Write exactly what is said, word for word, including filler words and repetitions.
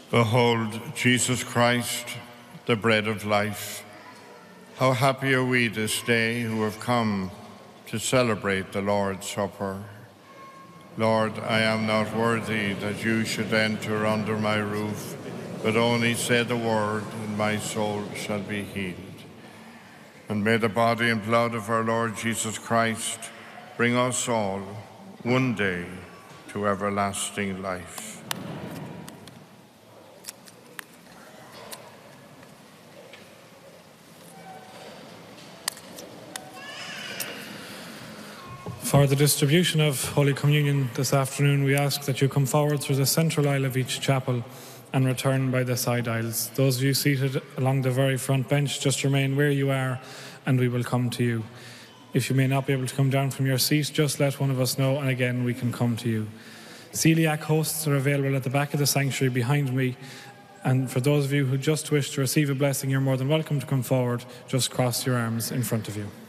Behold, Jesus Christ, the bread of life. How happy are we this day who have come to celebrate the Lord's Supper. Lord, I am not worthy that you should enter under my roof, but only say the word, and my soul shall be healed. And may the body and blood of our Lord Jesus Christ bring us all one day to everlasting life. For the distribution of Holy Communion this afternoon, we ask that you come forward through the central aisle of each chapel and return by the side aisles. Those of you seated along the very front bench, just remain where you are and we will come to you. If you may not be able to come down from your seat, just let one of us know and again we can come to you. Celiac hosts are available at the back of the sanctuary behind me, and for those of you who just wish to receive a blessing, you're more than welcome to come forward. Just cross your arms in front of you.